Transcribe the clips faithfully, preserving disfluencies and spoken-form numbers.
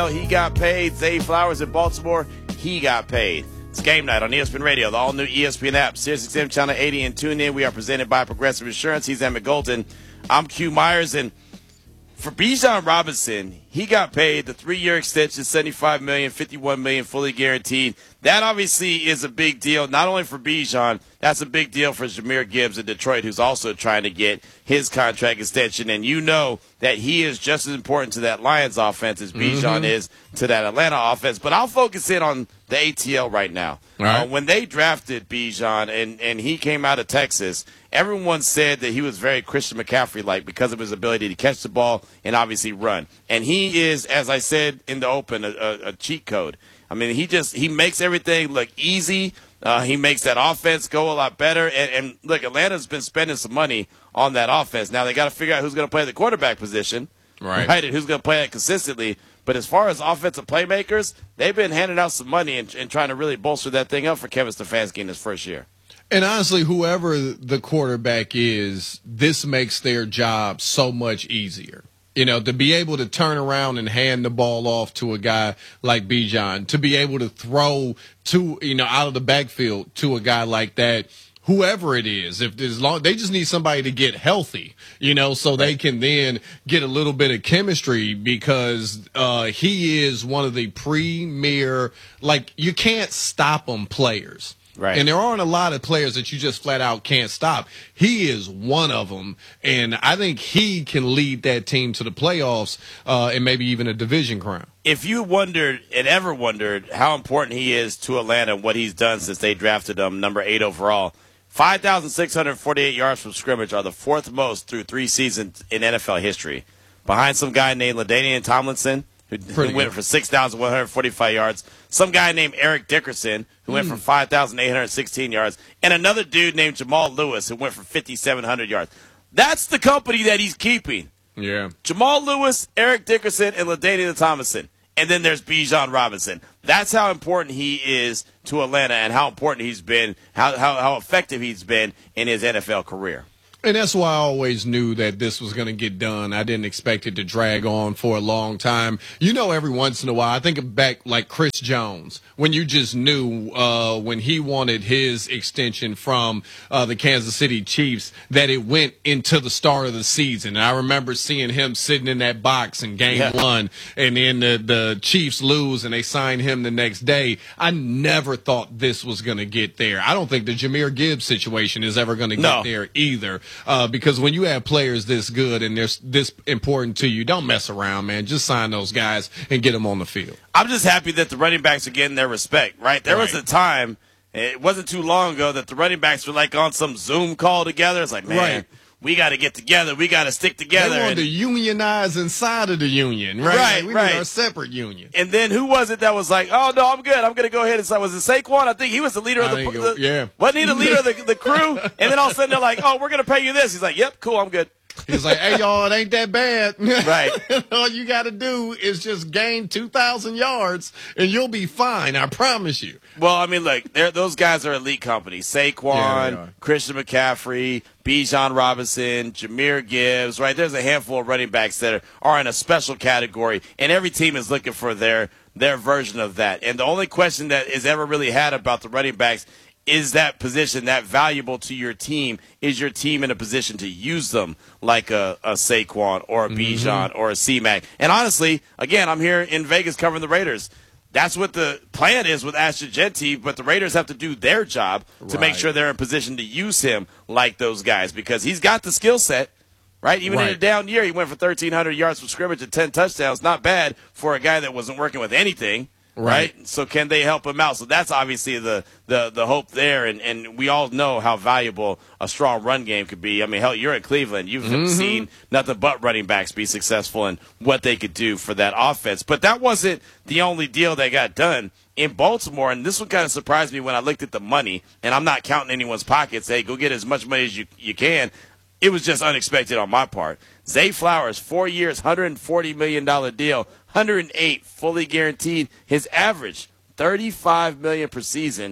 He got paid. Zay Flowers in Baltimore, he got paid. It's game night on E S P N Radio, the all-new E S P N app, SiriusXM Channel eighty, and tune in. We are presented by Progressive Insurance. He's Emmett Golden. I'm Q Myers, and for Bijan Robinson, he got paid the three-year extension, seventy-five million dollars, fifty-one million dollars, fully guaranteed. That obviously is a big deal, not only for Bijan, that's a big deal for Jahmyr Gibbs in Detroit, who's also trying to get his contract extension. And you know that he is just as important to that Lions offense as Bijan mm-hmm. is to that Atlanta offense. But I'll focus in on the A T L right now. Right. Uh, when they drafted Bijan and, and he came out of Texas, everyone said that he was very Christian McCaffrey-like because of his ability to catch the ball and obviously run. And he is, as I said in the open, a, a, a cheat code. I mean, he just he makes everything look easy. Uh, he makes that offense go a lot better. And, and look, Atlanta's been spending some money on that offense. Now they got to figure out who's going to play the quarterback position, right? right? And who's going to play that consistently. But as far as offensive playmakers, they've been handing out some money and, and trying to really bolster that thing up for Kevin Stefanski in his first year. And honestly, whoever the quarterback is, this makes their job so much easier. You know, to be able to turn around and hand the ball off to a guy like Bijan, to be able to throw to, you know, out of the backfield to a guy like that, whoever it is, if there's long, they just need somebody to get healthy, you know, so they can then get a little bit of chemistry because uh, he is one of the premier, like, you can't stop him players. Right. And there aren't a lot of players that you just flat out can't stop. He is one of them, and I think he can lead that team to the playoffs uh, and maybe even a division crown. If you wondered and ever wondered how important he is to Atlanta and what he's done since they drafted him number eight overall, five thousand six hundred forty-eight yards from scrimmage are the fourth most through three seasons in N F L history, behind some guy named LaDainian Tomlinson, who, who went for six thousand one hundred forty-five yards, some guy named Eric Dickerson, who went mm. for five thousand eight hundred sixteen yards, and another dude named Jamal Lewis, who went for five thousand seven hundred yards. That's the company that he's keeping. Yeah. Jamal Lewis, Eric Dickerson, and LaDainian Tomlinson. And then there's Bijan Robinson. That's how important he is to Atlanta and how important he's been, how, how, how effective he's been in his N F L career. And that's why I always knew that this was going to get done. I didn't expect it to drag on for a long time. You know, every once in a while, I think back like Chris Jones, when you just knew uh, when he wanted his extension from uh, the Kansas City Chiefs that it went into the start of the season. And I remember seeing him sitting in that box in game yeah. one, and then the, the Chiefs lose and they sign him the next day. I never thought this was going to get there. I don't think the Jahmyr Gibbs situation is ever going to get no. there either. Uh, because when you have players this good and they're this important to you, don't mess around, man. Just sign those guys and get them on the field. I'm just happy that the running backs are getting their respect, right? There right. was a time, it wasn't too long ago, that the running backs were like on some Zoom call together. It's like, man, right. we got to get together. We got to stick together. They want to unionize inside of the union, right? Right, like we right. need our separate union. And then who was it that was like, oh, no, I'm good. I'm going to go ahead and sign. Was it Saquon? I think he was the leader of the, the – yeah. Wasn't he the leader of the, the crew? And then all of a sudden they're like, oh, we're going to pay you this. He's like, yep, cool, I'm good. He's like, hey, y'all, it ain't that bad. Right. All you got to do is just gain two thousand yards, and you'll be fine, I promise you. Well, I mean, look, those guys are elite companies. Saquon, yeah, Christian McCaffrey, Bijan Robinson, Jahmyr Gibbs, right? There's a handful of running backs that are, are in a special category, and every team is looking for their their version of that. And the only question that is ever really had about the running backs is that position that valuable to your team? Is your team in a position to use them like a, a Saquon or a Bijan mm-hmm. or a C-Mac? And honestly, again, I'm here in Vegas covering the Raiders. That's what the plan is with Ashton Jeanty, but the Raiders have to do their job to right. make sure they're in position to use him like those guys because he's got the skill set, right? Even right. in a down year, he went for thirteen hundred yards from scrimmage and ten touchdowns. Not bad for a guy that wasn't working with anything. Right. right. So can they help him out? So that's obviously the, the, the hope there. And, and we all know how valuable a strong run game could be. I mean, hell, you're in Cleveland. You've mm-hmm. seen nothing but running backs be successful and what they could do for that offense. But that wasn't the only deal that got done in Baltimore. And this one kind of surprised me when I looked at the money. And I'm not counting anyone's pockets. Hey, go get as much money as you, you can. It was just unexpected on my part. Zay Flowers, four years, one hundred forty million dollars deal. one hundred eight fully guaranteed. His average thirty-five million dollars per season,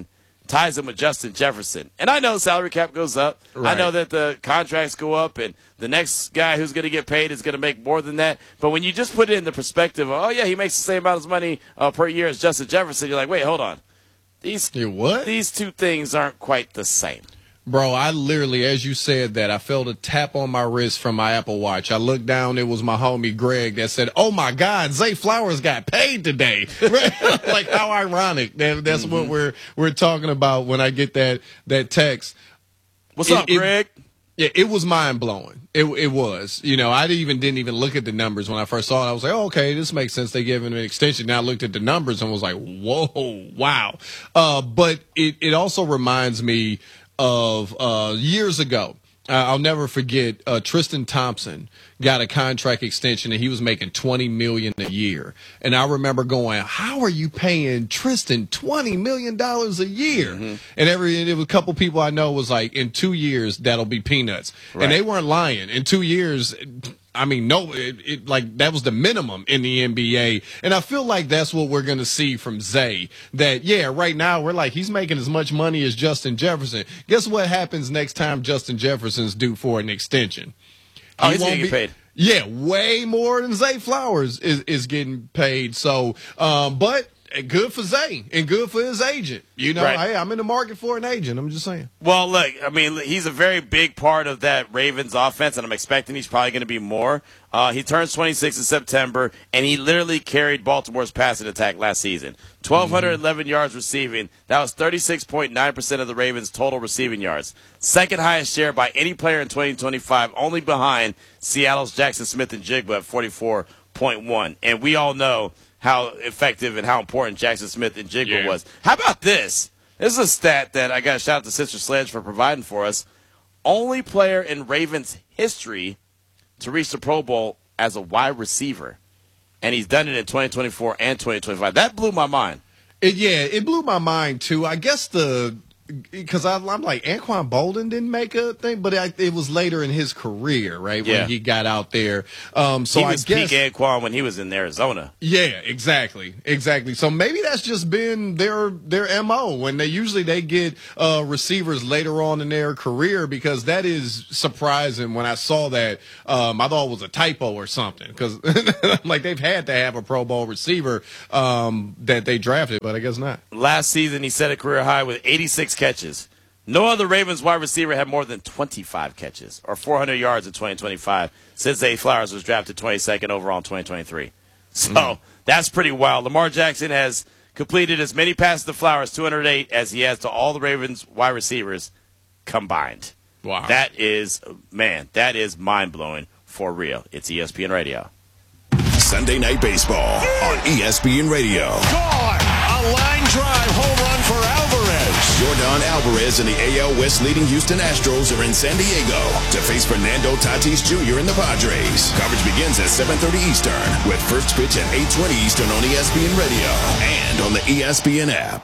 ties him with Justin Jefferson. And I know the salary cap goes up. Right. I know that the contracts go up, and the next guy who's going to get paid is going to make more than that. But when you just put it in the perspective of, oh, yeah, he makes the same amount of money uh, per year as Justin Jefferson, you're like, wait, hold on. These, You what? these two things aren't quite the same. Bro, I literally, as you said that, I felt a tap on my wrist from my Apple Watch. I looked down, it was my homie Greg that said, oh, my God, Zay Flowers got paid today. Like, how ironic. That, that's mm-hmm. what we're we're talking about when I get that that text. What's it, up, Greg? It, yeah, it was mind-blowing. It it was. You know, I didn't even, didn't even look at the numbers when I first saw it. I was like, oh, okay, this makes sense. They gave him an extension. Now I looked at the numbers and was like, whoa, wow. Uh, but it, it also reminds me of uh, years ago. Uh, I'll never forget uh, Tristan Thompson got a contract extension and he was making twenty million dollars a year. And I remember going, how are you paying Tristan twenty million dollars a year? Mm-hmm. And every there was a couple people I know was like, in two years, that'll be peanuts. Right. And they weren't lying. In two years, I mean, no, it, it like that was the minimum in the N B A. And I feel like that's what we're going to see from Zay. That, yeah, right now we're like, he's making as much money as Justin Jefferson. Guess what happens next time Justin Jefferson's due for an extension? Oh, he he's going to get paid. Yeah, way more than Zay Flowers is, is getting paid. So, um, but good for Zay and good for his agent. You know, right. Hey, I'm in the market for an agent. I'm just saying. Well, look, I mean, he's a very big part of that Ravens offense, and I'm expecting he's probably going to be more. Uh, he turns twenty-six in September, and he literally carried Baltimore's passing attack last season. twelve eleven mm-hmm. yards receiving. That was thirty-six point nine percent of the Ravens' total receiving yards. Second highest share by any player in twenty twenty-five, only behind Seattle's Jackson Smith and Jigba at forty-four point one. And we all know how effective and how important Jackson Smith and Jigba yeah. was. How about this? This is a stat that I got to shout out to Sister Sledge for providing for us. Only player in Ravens history to reach the Pro Bowl as a wide receiver. And he's done it in twenty twenty-four and twenty twenty-five. That blew my mind. It, yeah, it blew my mind, too. I guess the – because I'm like, Anquan Bolden didn't make a thing, but I, it was later in his career, right, yeah. when he got out there. Um, so he was I guess, peak Anquan when he was in Arizona. Yeah, exactly, exactly. So maybe that's just been their their M O when they usually they get uh, receivers later on in their career, because that is surprising. When I saw that, um, I thought it was a typo or something, because like they've had to have a Pro Bowl receiver um, that they drafted, but I guess not. Last season, he set a career high with eighty-six catches. No other Ravens wide receiver had more than twenty-five catches or four hundred yards in twenty twenty-five since Zay Flowers was drafted twenty-second overall in twenty twenty-three. So mm. that's pretty wild. Lamar Jackson has completed as many passes to Flowers, two hundred eight, as he has to all the Ravens wide receivers combined. Wow. That is, man, that is mind-blowing for real. It's E S P N Radio. Sunday Night Baseball on E S P N Radio. Gone! A line drive home run for Alvarez. Jordan Alvarez and the A L West leading Houston Astros are in San Diego to face Fernando Tatis Junior and the Padres. Coverage begins at seven thirty Eastern with first pitch at eight twenty Eastern on E S P N Radio and on the E S P N app.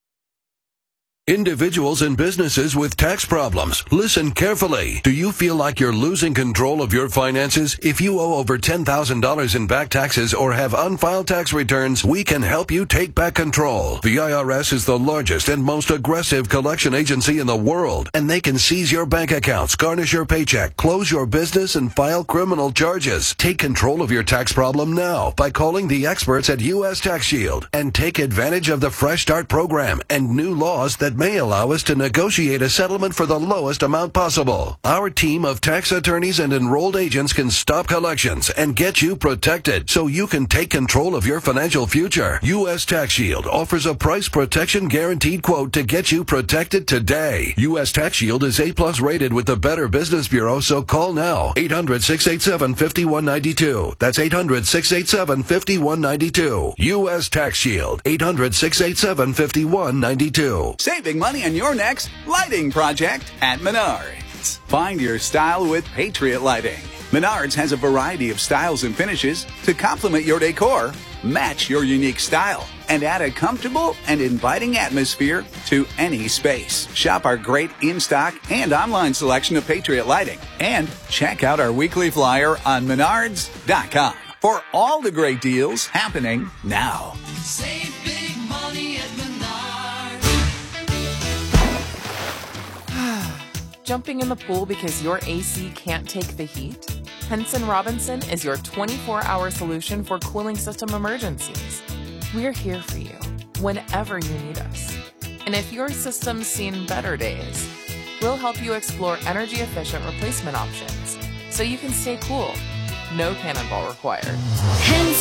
Individuals and businesses with tax problems, listen carefully. Do you feel like you're losing control of your finances? If you owe over ten thousand dollars in back taxes or have unfiled tax returns, we can help you take back control. The I R S is the largest and most aggressive collection agency in the world, and they can seize your bank accounts, garnish your paycheck, close your business, and file criminal charges. Take control of your tax problem now by calling the experts at U S Tax Shield and take advantage of the Fresh Start program and new laws that may allow us to negotiate a settlement for the lowest amount possible. Our team of tax attorneys and enrolled agents can stop collections and get you protected so you can take control of your financial future. U S Tax Shield offers a price protection guaranteed quote to get you protected today. U S Tax Shield is A plus rated with the Better Business Bureau, so call now. eight hundred, six eight seven, five one nine two. That's eight hundred, six eight seven, five one nine two. U S Tax Shield. eight hundred, six eight seven, five one nine two. Saving money on your next lighting project at Menards. Find your style with Patriot Lighting. Menards has a variety of styles and finishes to complement your decor, match your unique style, and add a comfortable and inviting atmosphere to any space. Shop our great in-stock and online selection of Patriot Lighting, and check out our weekly flyer on menards dot com for all the great deals happening now. Save big money at Menards. Jumping in the pool because your A C can't take the heat? Henson Robinson is your twenty-four hour solution for cooling system emergencies. We're here for you whenever you need us. And if your system's seen better days, we'll help you explore energy-efficient replacement options so you can stay cool. No cannonball required. Henson